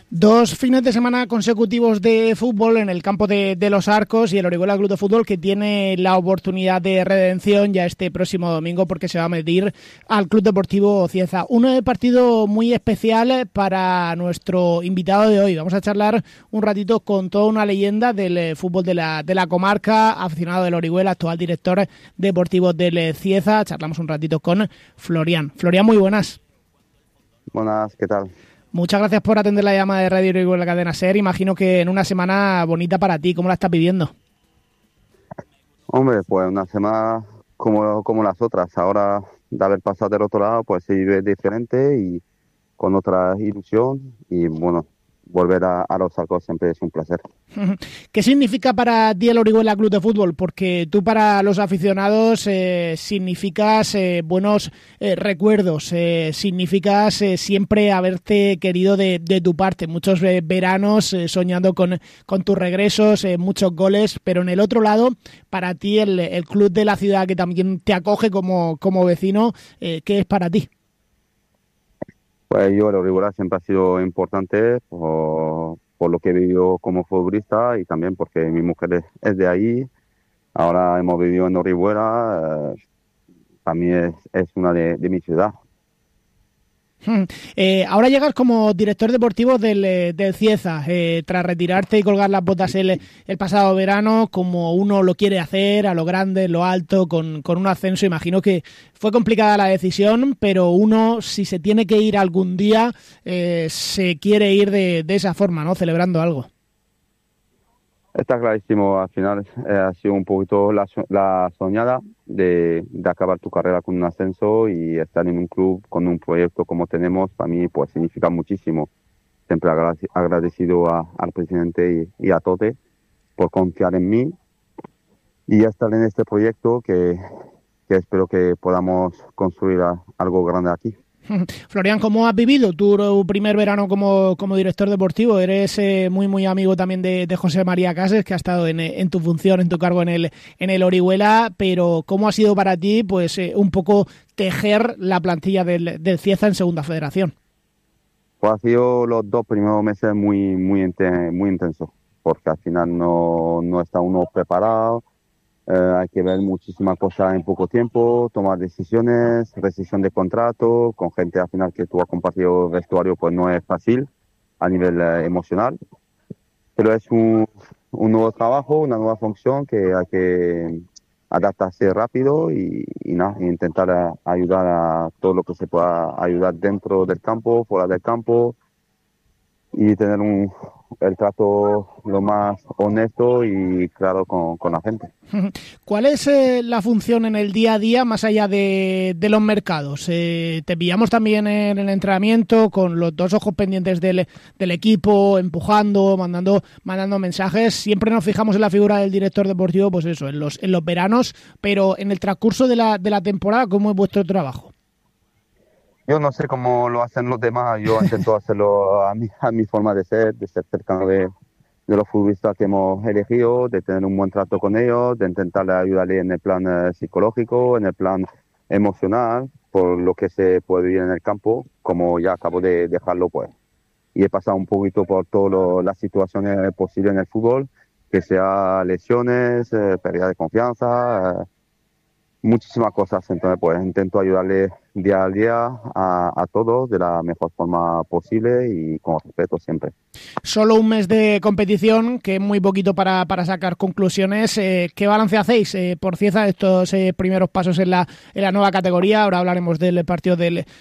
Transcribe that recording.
Dos fines de semana consecutivos de fútbol en el campo de Los Arcos y el Orihuela Club de Fútbol, que tiene la oportunidad de redención ya este próximo domingo, porque se va a medir al Club Deportivo Cieza. Un partido muy especial para nuestro invitado de hoy. Vamos a charlar un ratito con toda una leyenda del fútbol de la comarca, aficionado del Orihuela, actual director deportivo del Cieza. Charlamos un ratito con Florian. Florian, muy buenas. Buenas, ¿qué tal? Muchas gracias por atender la llamada de Radio Orihuela Cadena SER. Imagino que en una semana bonita para ti. ¿Cómo la estás viviendo? Hombre, pues una semana como las otras. Ahora, de haber pasado del otro lado, pues se vive diferente y con otra ilusión. Y bueno, volver a Los Arcos siempre es un placer. ¿Qué significa para ti el Orihuela Club de Fútbol? Porque tú para los aficionados significas buenos recuerdos, significas siempre haberte querido de tu parte, muchos veranos soñando con tus regresos, muchos goles, pero en el otro lado, para ti el club de la ciudad que también te acoge como vecino, ¿qué es para ti? Pues el Orihuela siempre ha sido importante por lo que he vivido como futbolista y también porque mi mujer es de ahí. Ahora hemos vivido en Orihuela, también es una de mi ciudad. Ahora llegas como director deportivo del Cieza, tras retirarte y colgar las botas el pasado verano, como uno lo quiere hacer, a lo grande, lo alto, con un ascenso. Imagino que fue complicada la decisión, pero uno, si se tiene que ir algún día, se quiere ir de esa forma, ¿no? Celebrando algo. Está clarísimo, al final ha sido un poquito la soñada de acabar tu carrera con un ascenso y estar en un club con un proyecto como tenemos, para mí pues significa muchísimo. Siempre agradecido al presidente y a Tote por confiar en mí y estar en este proyecto que espero que podamos construir algo grande aquí. Florian, ¿cómo has vivido tu primer verano como director deportivo? Eres muy amigo también de José María Cases, que ha estado en tu función, en tu cargo en el Orihuela, pero ¿cómo ha sido para ti pues un poco tejer la plantilla del Cieza en Segunda Federación? Pues ha sido los 2 primeros meses muy intensos, porque al final no está uno preparado. Hay que ver muchísimas cosas en poco tiempo, tomar decisiones, rescisión de contrato, con gente al final que tú has compartido vestuario, pues no es fácil a nivel emocional. Pero es un nuevo trabajo, una nueva función que hay que adaptarse rápido y intentar ayudar a todo lo que se pueda ayudar dentro del campo, fuera del campo y tener el trato lo más honesto y claro con la gente. ¿Cuál es la función en el día a día más allá de los mercados? Te pillamos también en el entrenamiento con los 2 ojos pendientes del equipo, empujando, mandando mensajes. Siempre nos fijamos en la figura del director deportivo, pues eso, en los veranos, pero en el transcurso de la temporada, ¿cómo es vuestro trabajo? Yo no sé cómo lo hacen los demás, yo intento hacerlo a mi forma de ser cercano de los futbolistas que hemos elegido, de tener un buen trato con ellos, de intentar ayudarles en el plan psicológico, en el plan emocional, por lo que se puede vivir en el campo, como ya acabo de dejarlo pues. Y he pasado un poquito por todas las situaciones posibles en el fútbol, que sea lesiones, pérdida de confianza, muchísimas cosas. Entonces pues intento ayudarles día a día a todos de la mejor forma posible y con respeto siempre. Solo un mes de competición, que es muy poquito para sacar conclusiones. ¿Qué balance hacéis por Cieza estos primeros pasos en la nueva categoría? Ahora hablaremos del partido del